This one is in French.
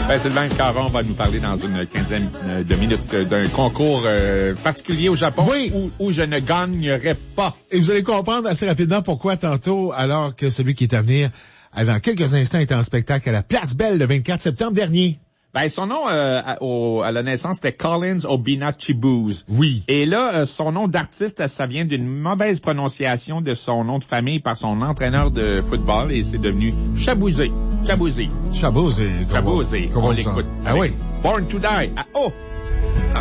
Ben, Sylvain Caron va nous parler dans une quinzaine de minutes d'un concours particulier au Japon où je ne gagnerai pas. Et vous allez comprendre assez rapidement pourquoi tantôt, alors que celui qui est à venir, dans quelques instants, est en spectacle à la Place Belle le 24 septembre dernier. Ben, son nom à la naissance, c'était Collins Obina Chibuz. Oui. Et là, son nom d'artiste, ça vient d'une mauvaise prononciation de son nom de famille par son entraîneur de football et c'est devenu Chabuzé. Chabuzé. On l'écoute. Ah oui. Born to Die. Ah, oh!